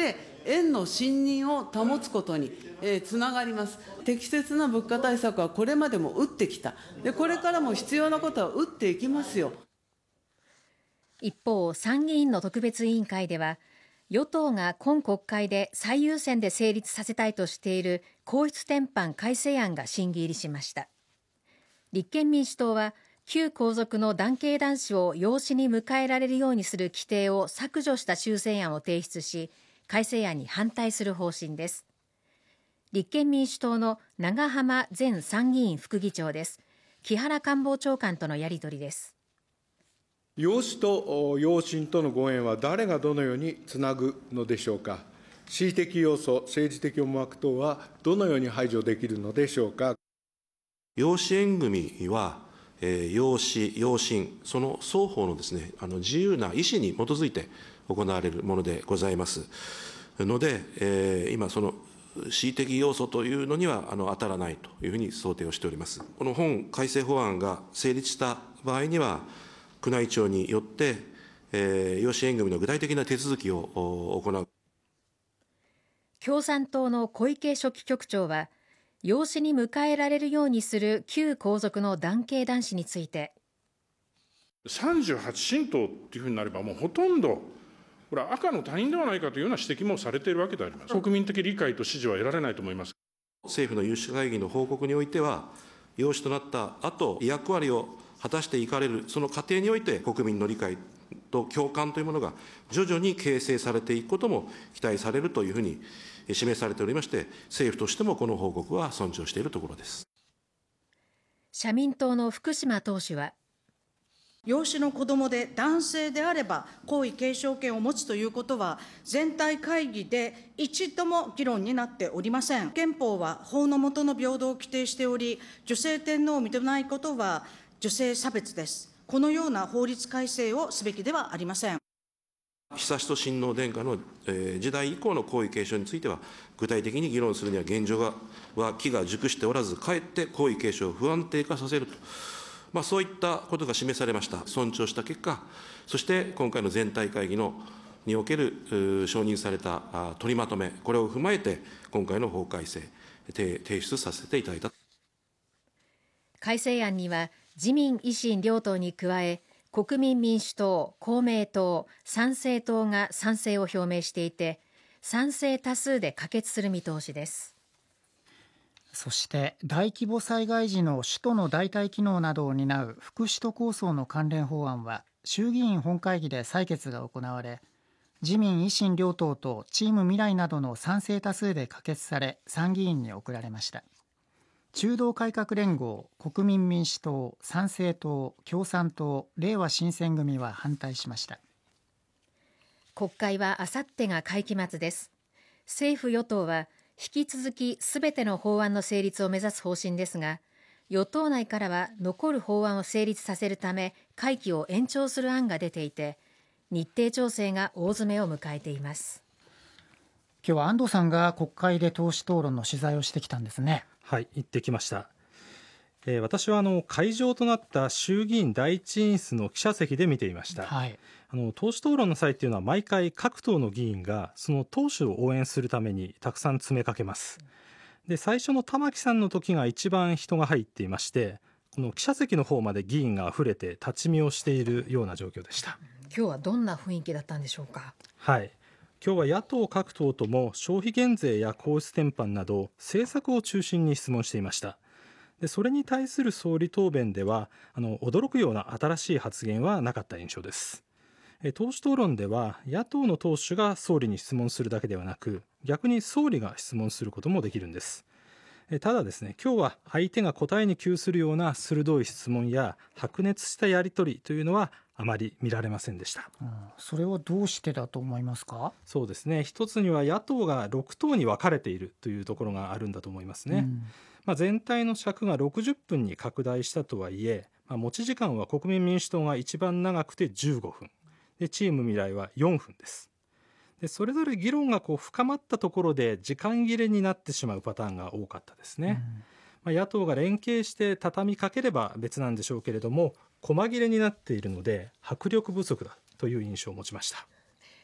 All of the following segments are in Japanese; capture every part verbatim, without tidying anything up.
して円の信認を保つことに、えー、つながります。適切な物価対策はこれまでも打ってきた。で、これからも必要なことは打っていきますよ。 一方、参議院の特別委員会では、与党が今国会で最優先で成立させたいとしている皇室典範改正案が審議入りしました。立憲民主党は、旧皇族の男系男子を養子に迎えられるようにする規定を削除した修正案を提出し、改正案に反対する方針です。立憲民主党の長浜前参議院副議長です。木原官房長官とのやり取りです。 養子と養親とのご縁は誰がどのようにつなぐのでしょうか。恣意的要素、政治的思惑等はどのように排除できるのでしょうか。 養子縁組は、えー、養子、養親、その双方のですね、あの自由な意思に基づいて行われるものでございますので、えー、今、その恣意的要素というのにはあの当たらないというふうに想定をしております。この本改正法案が成立した場合には、宮内庁によって、えー、養子縁組の具体的な手続きを行う。 共産党の小池書記局長は、養子に迎えられるようにする旧皇族の男系男子について、 さんじゅうはち親等というふうになれば、もうほとんど、これは赤の他人ではないかというような指摘もされているわけであります。国民的理解と支持は得られないと思います。 政府の有識者会議の報告においては、養子となった後、役割を果たしていかれる、その過程において、国民の理解と共感というものが徐々に形成されていくことも期待されるというふうに示されておりまして、政府としてもこの報告は尊重しているところです。 社民党の福島党首は、 養子の子どもで男性であれば皇位継承権を持つということは全体会議で一度も議論になっておりません。憲法は法の下の平等を規定しており、女性天皇を認めないことは女性差別です。このような法律改正をすべきではありません。 悠仁親王殿下の時代以降の皇位継承については、具体的に議論するには現状がは機が熟しておらず、かえって皇位継承を不安定化させると、まあ、そういったことが示されました。尊重した結果、そして今回の全体会議のにおける承認された取りまとめ、これを踏まえて、今回の法改正、提出させていただいた。 改正案には、自民・維新両党に加え、国民民主党、公明党、参政党が賛成を表明していて、賛成多数で可決する見通しです。 そして大規模災害時の首都の代替機能などを担う副首都構想の関連法案は衆議院本会議で採決が行われ、自民・維新両党とチーム未来などの賛成多数で可決され、参議院に送られました。中道改革連合、国民民主党、参政党、共産党、れいわ新選組は反対しました。 国会はあさってが会期末です。政府与党は引き続きすべての法案の成立を目指す方針ですが、与党内からは残る法案を成立させるため会期を延長する案が出ていて、日程調整が大詰めを迎えています。 今日は安藤さんが国会で党首討論の取材をしてきたんですね。 はい、行ってきました。えー、私はあの会場となった衆議院第一委員室の記者席で見ていました。はい、あの党首討論の際っていうのは毎回各党の議員がその党首を応援するためにたくさん詰めかけます。で、最初の玉木さんの時が一番人が入っていまして、この記者席の方まで議員があふれて立ち見をしているような状況でした。 今日はどんな雰囲気だったんでしょうか。 はい、今日は野党各党とも消費減税や皇室典範など政策を中心に質問していました。で、それに対する総理答弁ではあの驚くような新しい発言はなかった印象です。え党首討論では野党の党首が総理に質問するだけではなく、逆に総理が質問することもできるんです。えただですね、今日は相手が答えに窮するような鋭い質問や白熱したやり取りというのはあまり見られませんでした。 うん、それはどうしてだと思いますか。 そうですね、一つには野党がろく党に分かれているというところがあるんだと思いますね。うん、まあ、全体の尺がろくじゅっぷんに拡大したとはいえ、まあ、持ち時間は国民民主党が一番長くてじゅうごふんで、チーム未来はよんふんです。で、それぞれ議論がこう深まったところで時間切れになってしまうパターンが多かったですね。うん、まあ、野党が連携して畳みかければ別なんでしょうけれども、細切れになっているので迫力不足だという印象を持ちました。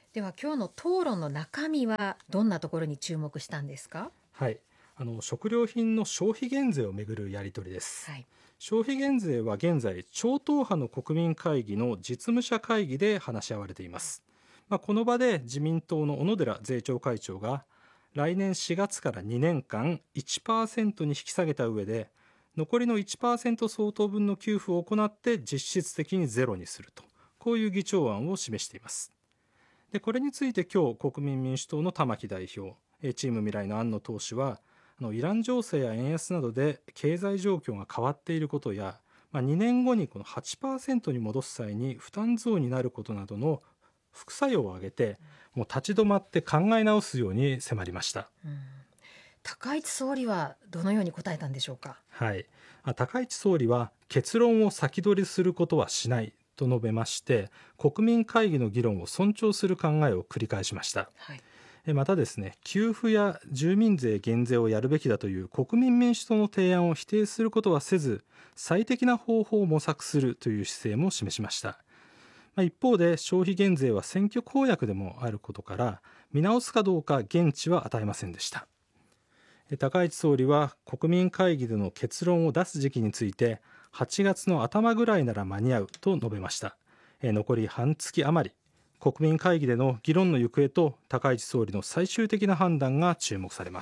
では今日の討論の中身はどんなところに注目したんですか？ はい、あの食料品の消費減税をめぐるやり取りです、はい、消費減税は現在超党派の国民会議の実務者会議で話し合われています。まあ、この場で自民党の小野寺税調会長が来年しがつからにねんかん いちパーセント に引き下げた上で、残りの いちパーセント 相当分の給付を行って実質的にゼロにすると、こういう議長案を示しています。でこれについて今日国民民主党の玉木代表、チーム未来の安野党首は、あのイラン情勢や円安などで経済状況が変わっていることや、まあ、にねんごにこの はちパーセント に戻す際に負担増になることなどの副作用を挙げて、もう立ち止まって考え直すように迫りました。 うん、高市総理はどのように答えたんでしょうか？ はい、高市総理は結論を先取りすることはしないと述べまして、国民会議の議論を尊重する考えを繰り返しました。はい、またですね、給付や住民税減税をやるべきだという国民民主党の提案を否定することはせず、最適な方法を模索するという姿勢も示しました。一方で消費減税は選挙公約でもあることから、見直すかどうか言質は与えませんでした。高市総理は国民会議での結論を出す時期について、はちがつの頭ぐらいなら間に合うと述べました。残り半月余り、国民会議での議論の行方と高市総理の最終的な判断が注目されます。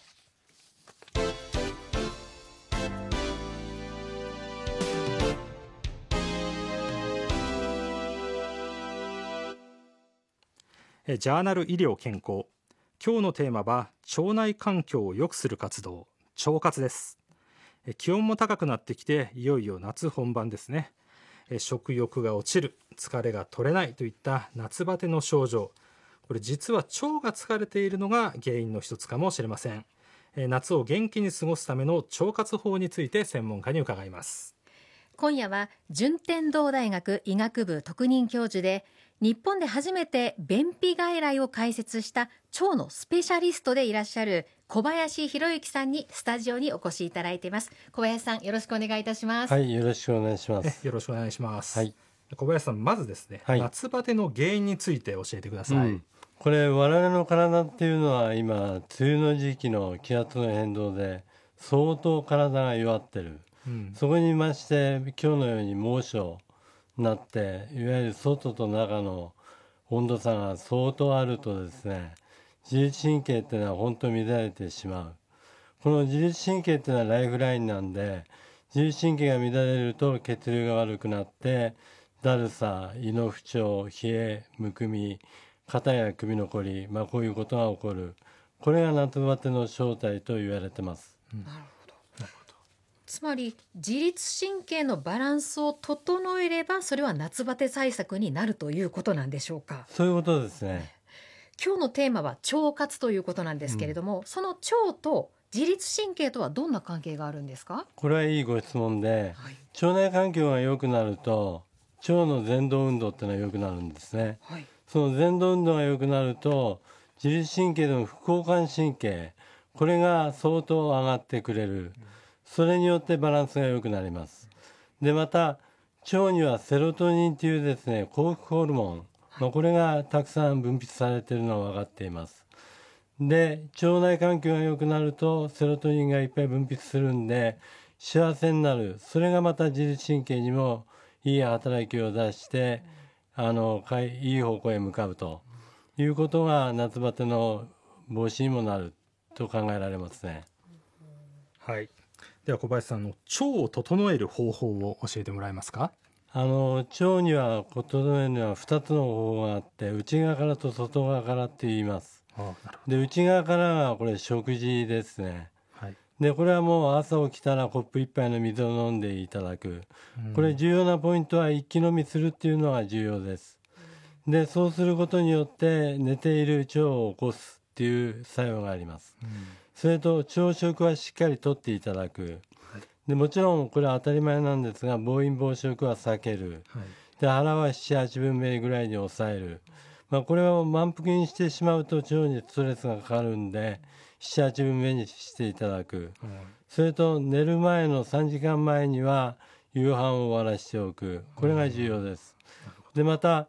ジャーナル医療健康、今日のテーマは腸内環境を良くする活動、腸活です。気温も高くなってきて、いよいよ夏本番ですね。食欲が落ちる、疲れが取れないといった夏バテの症状、これ実は腸が疲れているのが原因の一つかもしれません。夏を元気に過ごすための腸活法について専門家に伺います。 今夜は順天堂大学医学部特任教授で、日本で初めて便秘外来を開設した腸のスペシャリストでいらっしゃる小林博之さんにスタジオにお越しいただいています。小林さん、よろしくお願いいたします。 はい、よろしくお願いします。 よろしくお願いします。 はい、 小林さん、まずですね、はい、夏バテの原因について教えてください。うん、 これ我々の体っていうのは今梅雨の時期の気圧の変動で相当体が弱ってる、うん、そこにまして今日のように猛暑になって、いわゆる外と中の温度差が相当あるとですね、自律神経っていうのは本当に乱れてしまう。この自律神経っていうのはライフラインなんで、自律神経が乱れると血流が悪くなってだるさ、胃の不調、冷え、むくみ、肩や首のこり、まあ、こういうことが起こる。これが夏バテの正体と言われてます。 うん、なるほど。なるほど。つまり自律神経のバランスを整えれば、それは夏バテ対策になるということなんでしょうか？ そういうことですね。 今日のテーマは腸活ということなんですけれども、うん、その腸と自律神経とはどんな関係があるんですか？ これはいいご質問で、はい、腸内環境が良くなると腸の蠕動運動っていうのは良くなるんですね。はい、その蠕動運動が良くなると自律神経の副交感神経、これが相当上がってくれる。うん、それによってバランスが良くなります。でまた腸にはセロトニンというですね、幸福ホルモン、まあ、これがたくさん分泌されているのは分かっています。で腸内環境が良くなるとセロトニンがいっぱい分泌するんで幸せになる。それがまた自律神経にもいい働きを出して、あのいい方向へ向かうということが夏バテの防止にもなると考えられますね。 はい、では小林さんの腸を整える方法を教えてもらえますか？ あの腸には整えるにはふたつの方法があって、内側からと外側からって言います。ああ、なるほど。で内側からはこれ食事ですね。はい、でこれはもう朝起きたらコップ一杯の水を飲んでいただく。これ重要なポイントは一気飲みするっていうのが重要です。でそうすることによって寝ている腸を起こすっていう作用があります。うん、それと朝食はしっかりとっていただく。でもちろんこれは当たり前なんですが、暴飲暴食は避ける。はい、で腹はなな、はちぶんめぐらいに抑える。まあ、これを満腹にしてしまうと腸にストレスがかかるんでなな、はちぶんめにしていただく。うん、それと寝る前のさんじかんまえには夕飯を終わらしておく。これが重要です。うん、でまた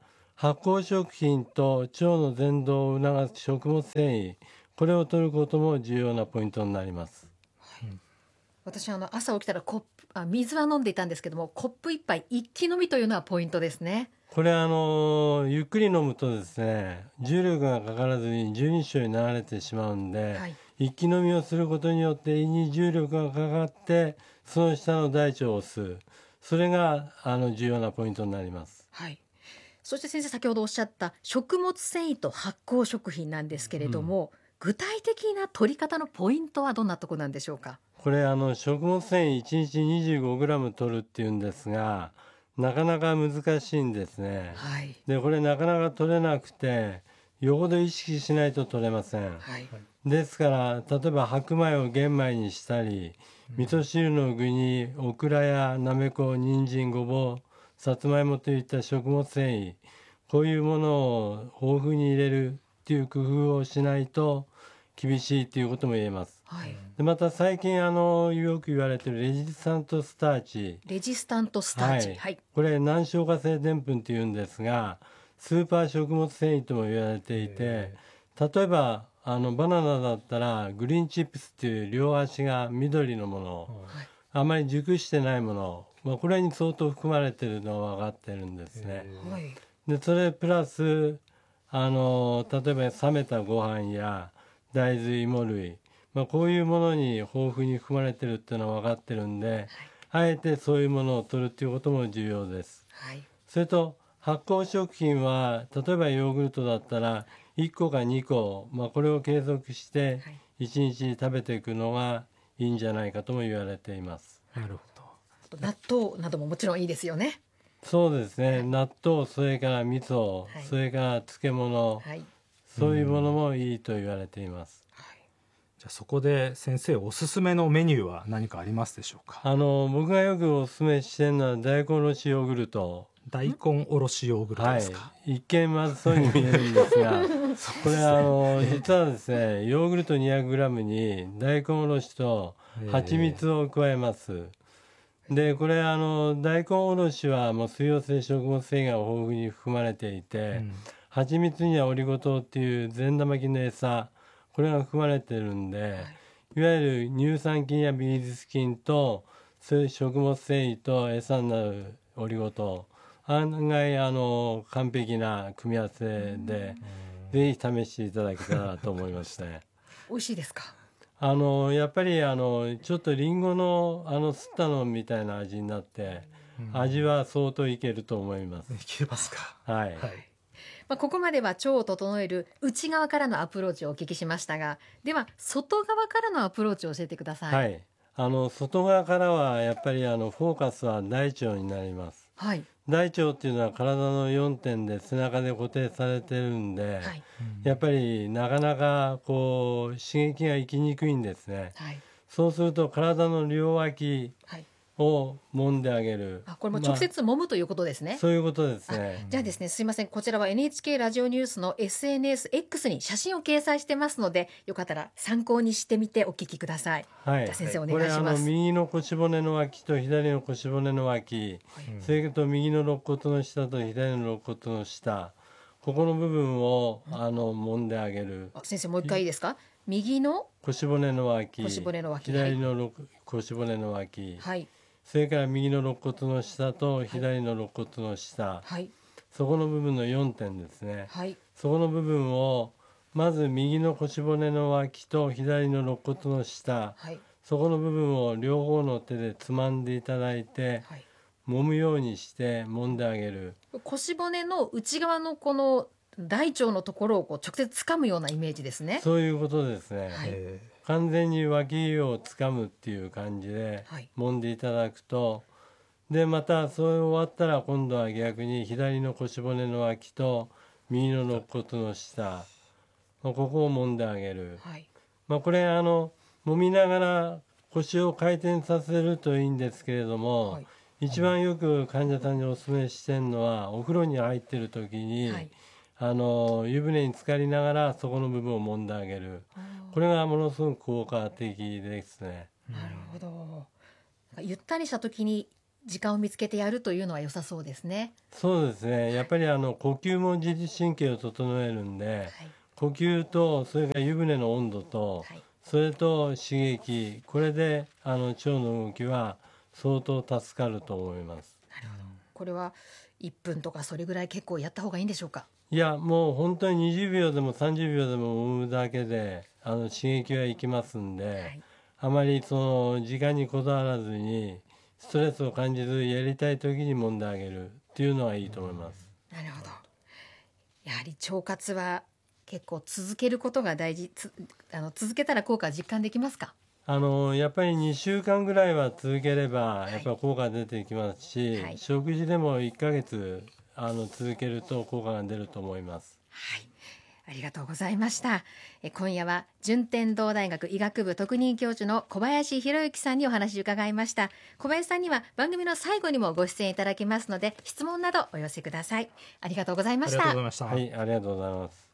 発酵食品と腸の蠕動を促す食物繊維、これを摂ることも重要なポイントになります。 はい、私あの朝起きたらコップあ水は飲んでいたんですけども、コップ一杯一気飲みというのはポイントですね。 これあのゆっくり飲むとですね、重力がかからずに十二指腸に流れてしまうんで、はい、一気飲みをすることによって胃に重力がかかってその下の大腸を吸う、それがあの重要なポイントになります。 はい、そして先生先ほどおっしゃった食物繊維と発酵食品なんですけれども、うん、具体的な取り方のポイントはどんなところなんでしょうか。 これあの食物繊維いちにちにじゅうごグラム取るっていうんですが、なかなか難しいんですね。はい、でこれなかなか取れなくて、よほど意識しないと取れません。はい、ですから例えば白米を玄米にしたり、味噌汁の具にオクラやなめこ、人参、ごぼう、さつまいもといった食物繊維、こういうものを豊富に入れるっていう工夫をしないと厳しいということも言えます。はい、でまた最近あのよく言われているレジスタントスターチ、 レジスタントスターチ、はいはい、 これ難消化性でんぷんというんですが、スーパー食物繊維とも言われていて、例えばあのバナナだったらグリーンチップスっていう両端が緑のもの、はい、あまり熟してないもの、まあ、これに相当含まれているのは分かってるんですね。はい、でそれプラスあの例えば冷めたご飯や大豆、芋類、まあ、こういうものに豊富に含まれてるっていうのは分かってるんで、はい、あえてそういうものを取るっていうことも重要です。はい、それと発酵食品は例えばヨーグルトだったらいっこかにこ、まあ、これを継続していちにち食べていくのがいいんじゃないかとも言われています。 なるほど。納豆などももちろんいいですよね。 そうですね、はい、納豆、それから味噌、はい、それから漬物、はい、そういうものもいいと言われています。 はい、じゃあそこで先生おすすめのメニューは何かありますでしょうか。 あの僕がよくおすすめしているのは大根おろしヨーグルト。 大根おろしヨーグルトですか。 はい、一見まずそうに見えるんですがこれあの実はですね、ヨーグルトにひゃくグラムに大根おろしと蜂蜜を加えます。でこれあの大根おろしはもう水溶性食物繊維が豊富に含まれていて、うん、蜂蜜にはオリゴ糖っていう善玉菌の餌、これが含まれてるんで、はい、いわゆる乳酸菌やビフィズス菌とそういう食物繊維と餌になるオリゴ糖、案外あの完璧な組み合わせで、うん、ぜひ試していただけたらと思いますね。 美味しいですか。 あのやっぱりあのちょっとリンゴのあのすったのみたいな味になって、うん、味は相当いけると思います。 いけますか。 はい、はい、 まあ、ここまでは腸を整える内側からのアプローチをお聞きしましたが、では外側からのアプローチを教えてください。 はい、あの外側からはやっぱりあのフォーカスは大腸になります。はい、大腸っていうのは体のよんてんで背中で固定されてるんで、はい、やっぱりなかなかこう刺激が行きにくいんですね。はい、そうすると体の両脇を揉んであげる、 あ、これも直接揉むということですね。まあ、 そういうことですね。 じゃあですね、すいません、こちらは エヌエイチケー ラジオニュースの エスエヌエスエックス に写真を掲載してますので、よかったら参考にしてみてお聞きください。はい、じゃあ先生お願いします。 これあの右の腰骨の脇と左の腰骨の脇、はい、それと右の肋骨の下と左の肋骨の下、ここの部分をあの揉んであげる。 あ、先生もう一回いいですか。右の腰骨の脇、 腰骨の脇、 左の、はい、腰骨の脇、 はい、 それから右の肋骨の下と左の肋骨の下、はい、そこの部分のよんてんですね。はい、そこの部分をまず右の腰骨の脇と左の肋骨の下、はい、そこの部分を両方の手でつまんでいただいて、はい、揉むようにして揉んであげる。 腰骨の内側のこの大腸のところをこう直接掴むようなイメージですね。 そういうことですね。はい、完全に脇を掴むっていう感じで揉んでいただくと、はい、でまたそれ終わったら今度は逆に左の腰骨の脇と右の肋骨の下、ここを揉んであげる。はい、まあ、これあの揉みながら腰を回転させるといいんですけれども、はい、一番よく患者さんにお勧めしてるのは、お風呂に入ってる時に、はい、あの湯船に浸かりながらそこの部分を揉んであげる。これがものすごく効果的ですね。 なるほど。ゆったりした時に時間を見つけてやるというのは良さそうですね。 そうですね。やっぱりあの呼吸も自律神経を整えるんで、はい、呼吸とそれから湯船の温度と、はい、それと刺激、これであの腸の動きは相当助かると思います。 なるほど。これはいっぷんとかそれぐらい結構やった方がいいんでしょうか。 いや、もう本当ににじゅうびょうでもさんじゅうびょうでも揉むだけであの刺激はいきますんで、はい、あまりその時間にこだわらずにストレスを感じずやりたい時に揉んであげるっていうのはいいと思います。 なるほど。やはり腸活は結構続けることが大事。つあの続けたら効果実感できますか。 あのやっぱりにしゅうかんぐらいは続ければやっぱり効果が出てきますし、はい、食事でもいっかげつあの続けると効果が出ると思います。 はい、ありがとうございました。え今夜は順天堂大学医学部特任教授の小林弘之さんにお話を伺いました。小林さんには番組の最後にもご出演いただきますので、質問などお寄せください。ありがとうございました。 ありがとうございました。 はい、ありがとうございます。